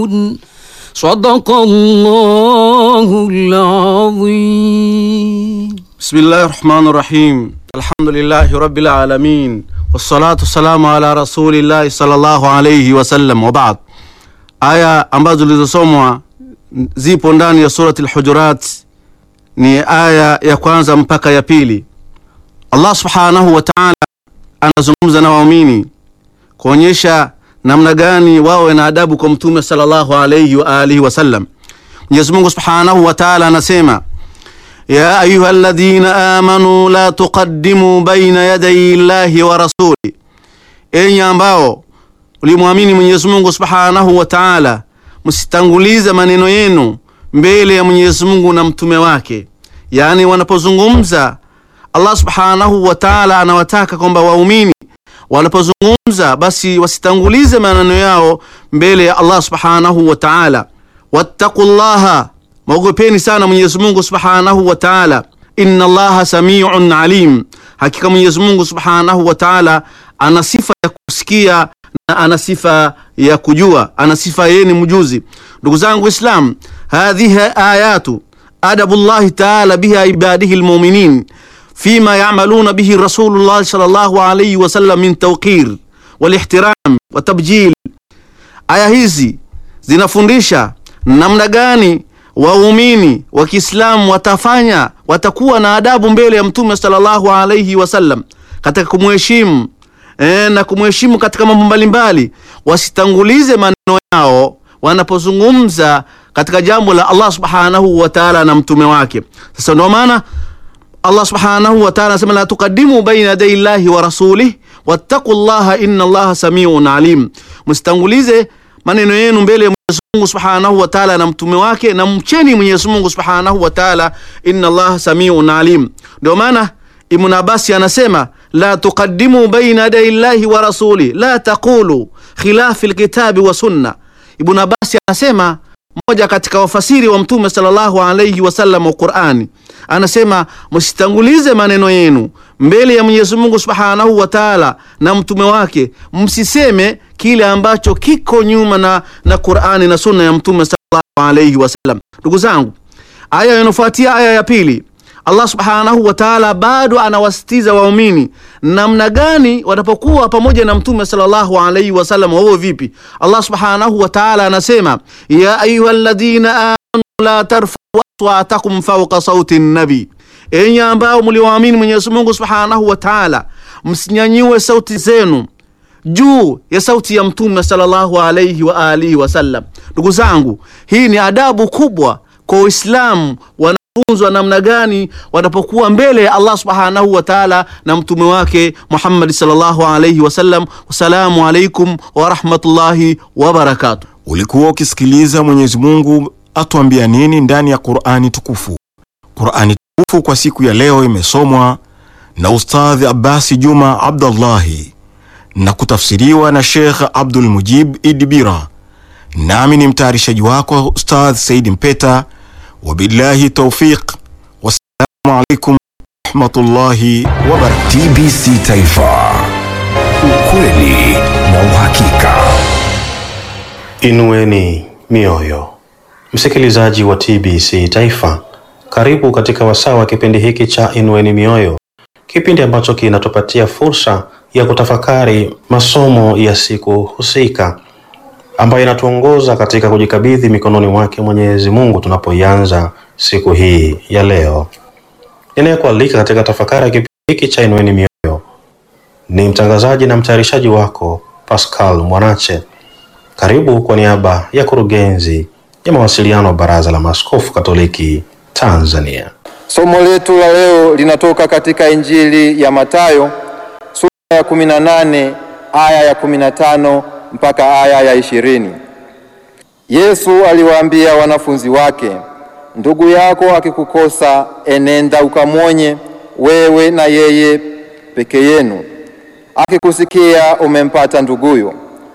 صدق الله العظيم. بسم الله الرحمن الرحيم. الحمد لله رب العالمين والصلاة والسلام على رسول الله صلى الله عليه وسلم وبعد. Aya ambazo zilizosomwa zipo ndani ya surati al-Hujurat, ni aya ya kwanza mpaka ya pili. Allah subhanahu wa ta'ala anazungumza na waumini kuonyesha namna gani wawe na adabu kwa mtume sallallahu alayhi wa alihi wasallam. Mwenyezi Mungu subhanahu wa ta'ala anasema, ya ayyuhalladhina amanu la tuqaddimu baina yaday Allahi wa rasuli, enyi ambao ulimwamini Mwenyezi Mungu subhanahu wa ta'ala, msitangulize maneno yenu mbele ya Mwenyezi Mungu na mtume wake. Yani wanapozungumza, Allah subhanahu wa ta'ala anawataka kwamba waumini wanapozungumza basi wasitangulize maneno yao mbele ya Allah subhanahu wa ta'ala. Wattaqullaha, maogopeni sana Mwenyezi Mungu subhanahu wa ta'ala. Inna Allaha sami'un alim, hakika Mwenyezi Mungu subhanahu wa ta'ala ana sifa ya kusikia na ana sifa ya kujua, ana sifa yeye ni mjuzi. Ndugu zangu Islam, hadhihi ayatu adabullahi ta'ala biha ibadihi almu'minin فيما يعملون به رسول الله صلى الله عليه وسلم من توقير والاحترام وتبجيل. Aya hizi zinafundisha namna gani waumini wa Kiislamu watakuwa na adabu mbele ya mtume sallallahu alayhi wasallam katika kumheshimu na kumheshimu katika mambo mbalimbali. Wasitangulize maneno yao wanapozungumza katika jambo la Allah subhanahu wa ta'ala na mtume wake. Sasa ndio maana Allah subhanahu wa ta'ala anasema, la tuqaddimu baina yaday Allahi wa rasulih wattaqullaha inna Allaha sami'un alim. Msitangulize maneno yenu mbele ya Mwenyezi Mungu subhanahu wa ta'ala na mtume wake, na mcheni Mwenyezi Mungu subhanahu wa ta'ala, inna Allaha sami'un alim. Ndio maana Ibn Abbas anasema, la tuqaddimu baina yaday Allahi wa rasulih la taqulu khilaf alkitabi wa sunna. Ibn Abbas anasema, mmoja katika wafasiri wa mtume sallallahu alayhi wasallam wa Qur'ani, anasema msitangulize maneno yenu mbele ya Mwenyezi Mungu subhanahu wa ta'ala na mtume wake, msiseme kile ambacho kiko nyuma na Qur'ani na sunna ya mtume sallallahu alayhi wasallam. Ndugu zangu, aya inafuatia aya ya pili, Allah subhanahu wa ta'ala bado anawasitiza waumini namna gani watapokuwa pamoja na mtume sallallahu alayhi wasallam. Wao vipi? Allah subhanahu wa ta'ala anasema, ya ayyuhalladhina amanu la tarfa'u aswatakum fawqa sauti an-nabi, enyi ambao mlioamini Mwenyezi Mungu subhanahu wa ta'ala, msinyanyue sauti zenu juu ya sauti ya mtume sallallahu alayhi wa alihi wasallam. Ndugu zangu, hii ni adabu kubwa kwa Uislamu. Wanafunzwa namna gani wanapokuwa mbele ya Allah subhanahu wa ta'ala na mtume wake Muhammad sallallahu alayhi wasallam. Wassalamu alaykum wa rahmatullahi wa barakatuh. Ulikuwa ukisikiliza Mwenyezi Mungu atuambia nini ndani ya Qur'ani tukufu. Qur'ani tukufu kwa siku ya leo imesomwa na Ustadh Abbas Juma Abdullahi na kutafsiriwa na Sheikh Abdul Mujib Idibira. Nami ni mtayarishaji wako Ustadh Said Mpeta. Wabillahi tawfiq. Wassalamu alaikum rahmatullahi wa barakatuh. TBC Taifa, ukweli na uhakika. Inueni mioyo. Msikilizaji wa TBC Taifa, karibu katika wasaa wa kipindi hiki cha Inueni mioyo, kipindi ambacho kinatupatia fursa ya kutafakari masomo ya siku husika ambayo inatuongoza katika kujikabidhi mikononi mwake Mwenyezi Mungu tunapoianza siku hii ya leo. Ninayekualika katika tafakari ya kipindi hiki cha Inueni mioyo ni mtangazaji na mtayarishaji wako Pascal Mwanache. Karibu kwa niaba ya kurugenzi ya mawasiliano wa Baraza la Maaskofu Katoliki Tanzania. Somo letu la leo linatoka katika Injili ya Mathayo sura ya 18 aya ya 15 mpaka aya ya 20. Yesu aliwaambia wanafunzi wake, ndugu yako akikukosa, enenda ukamwonye wewe na yeye peke yenu. Akikusikia, umempata nduguyo.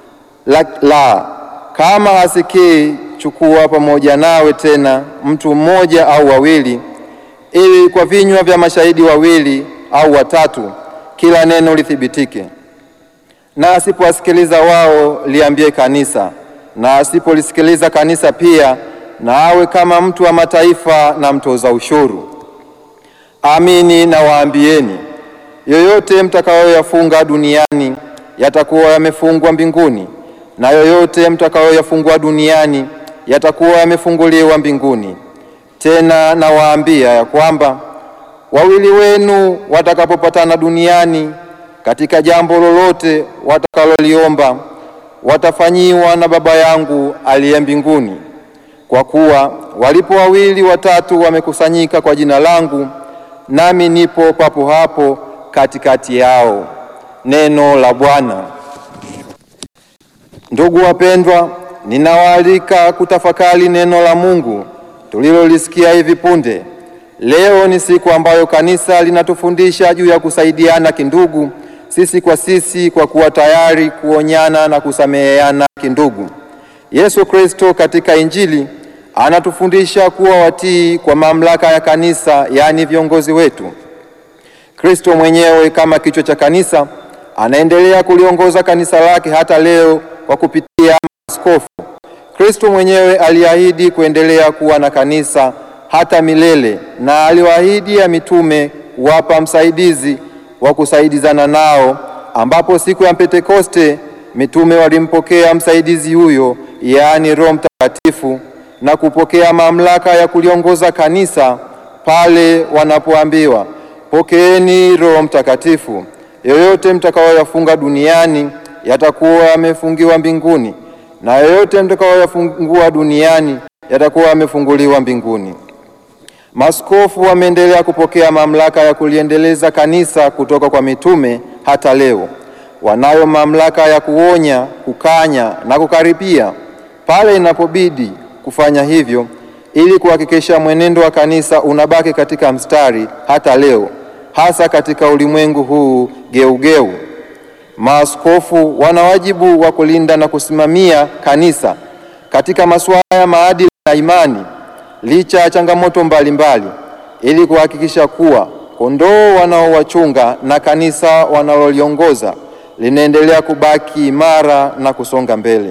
Kama hasikii, chukua pamoja nawe tena mtu mmoja au wawili, ili kwa vinywa vya mashahidi wawili au watatu kila neno lithibitike. Na asipowasikiliza wao, liambie kanisa. na asipolisikiliza kanisa pia na awe kama mtu wa mataifa na mtoza ushuru. Amini na waambieni, yoyote mtakayoyafunga duniani yatakuwa yamefungwa mbinguni, na yoyote mtakayoyafungua duniani yatakuwa yamefunguliwa mbinguni. Tena nawaambia ya kwamba wawili wenu watakapopatana duniani katika jambo lolote watakaloliomba, watafanyiwa na Baba yangu aliye mbinguni. Kwa kuwa walipo wawili watatu wamekusanyika kwa jina langu, nami nipo papo hapo katikati yao. Neno la Bwana. Ndugu wapendwa, ninawaalika kutafakari neno la Mungu tulilolisikia hivi punde. Leo ni siku ambayo kanisa linatufundisha juu ya kusaidiana kindugu, sisi kwa sisi, kwa kuwa tayari kuonyana na kusameheana kindugu. Yesu Kristo katika Injili anatufundisha kuwa watii kwa mamlaka ya kanisa, yaani viongozi wetu. Kristo mwenyewe kama kichwa cha kanisa anaendelea kuliongoza kanisa lake hata leo kwa kupitia maaskofu. Kristo mwenyewe aliahidi kuendelea kuwa na kanisa hata milele, na aliwaahidi ya mitume kuwapa msaidizi wa kusaidizana nao, ambapo siku ya Pentekoste mitume walimpokea msaidizi huyo, yaani Roho Mtakatifu, na kupokea mamlaka ya kuliongoza kanisa pale wanapoambiwa, pokeeni Roho Mtakatifu. Yoyote mtakayoyafunga duniani yatakuwa yamefungiwa mbinguni, na yoyote mtakayoyafungua duniani yatakuwa yamefunguliwa mbinguni. Maaskofu wameendelea kupokea mamlaka ya kuliendeleza kanisa kutoka kwa mitume hata leo. Wanayo mamlaka ya kuonya, kukanya na kukaripia pale inapobidi kufanya hivyo, ili kuhakikisha mwenendo wa kanisa unabaki katika mstari hata leo, hasa katika ulimwengu huu geugeu. Maaskofu wana wajibu wa kulinda na kusimamia kanisa katika masuala ya maadili na imani, licha ya changamoto mbalimbali, ili kuhakikisha kuwa kondoo wanaowachunga na kanisa wanaloliongoza linaendelea kubaki imara na kusonga mbele.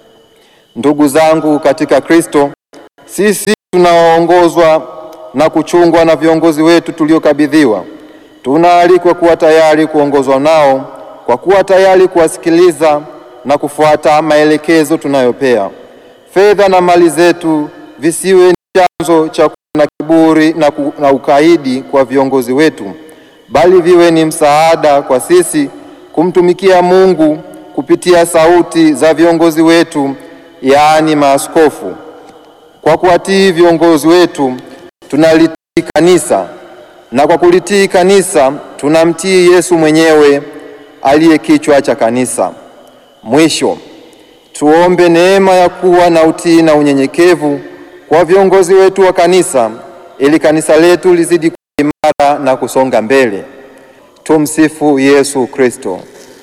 Ndugu zangu katika Kristo, sisi tunaoongozwa na kuchungwa na viongozi wetu tuliokabidhiwa, tunaalikwa kuwa tayari kuongozwa nao, kwa kuwa tayari kuwasikiliza na kufuata maelekezo tunayopewa. Fedha na mali zetu visiwe ni chanzo cha kuwa na kiburi na ukaidi kwa viongozi wetu, bali viwe ni msaada kwa sisi kumtumikia Mungu kupitia sauti za viongozi wetu, yaani maaskofu. Kwa kuwatii viongozi wetu tunalitii kanisa, na kwa kulitii kanisa tunamtii Yesu mwenyewe aliye kichwa cha kanisa. Mwisho, tuombe neema ya kuwa na utii na unyenyekevu kwa viongozi wetu wa kanisa, ili kanisa letu lizidi kuwa imara na kusonga mbele. Tumsifu Yesu Kristo.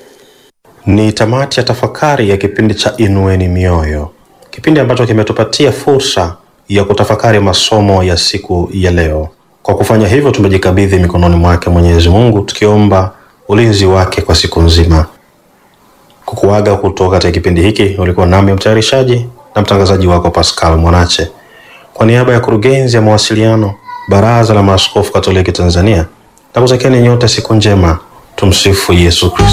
Ni tamati ya tafakari ya kipindi cha Inueni Mioyo, kipindi ambacho kimetupatia fursa ya kutafakari masomo ya siku ya leo. Kwa kufanya hivyo, tumejikabidhi mikononi mwake Mwenyezi Mungu, tukiomba ulinzi wake kwa siku nzima. Kukuaga kutoka katika kipindi hiki, ulikuwa nami mtayarishaji na mtangazaji wako Pascal Mwanache. Kwa niaba ya kurugenzi ya mawasiliano Baraza la Maaskofu Katoliki Tanzania, nakutakieni nyote siku njema. Tumsifu Yesu Kristo.